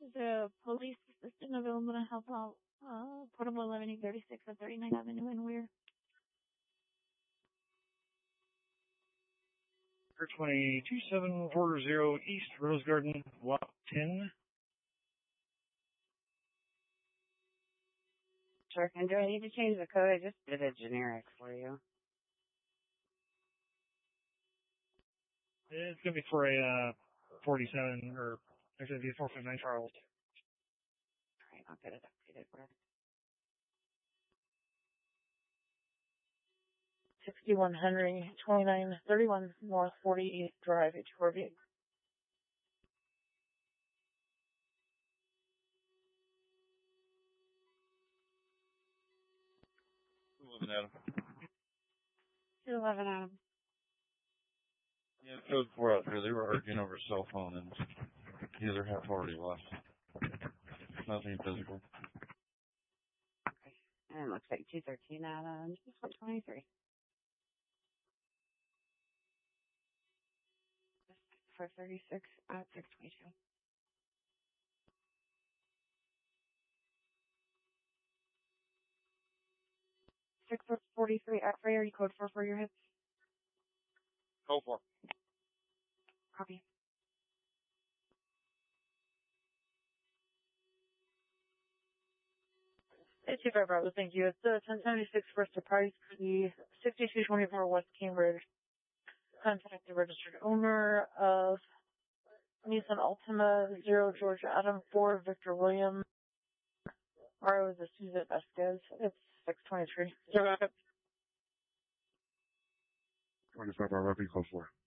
The police assistant available to help out. Portable 11836 at 39th Avenue in Weir. 22740 East Rose Garden, Lot 10. Sure. And do I need to change the code? I just did a generic for you. It's going to be for a 47, or actually it'll be a 459 Charles. All right, I'll get it updated. 61 Henry, 2931 North 48th Drive, H4B. Adam. 211 Adam. Yeah, code 4 out there. They were arguing over a cell phone, and the other half already left. Nothing physical. Okay. And it looks like 213 Adam. 23. 436 at 622. 643 X-ray. Are you code 4 for your hits? Code 4. Copy. Hey, Chief Bravo, thank you. It's 1076 First Surprise, the 6224 West Cambridge. Contact the registered owner of Nissan Altima, 0 George Adam 4 Victor William. RO is Susan Vasquez. It's 623. 25 hour code 4.